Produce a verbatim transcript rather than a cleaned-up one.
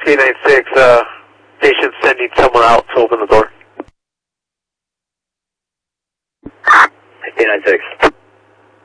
eight nine six, uh, patient sending someone out to open the door. eight nine six.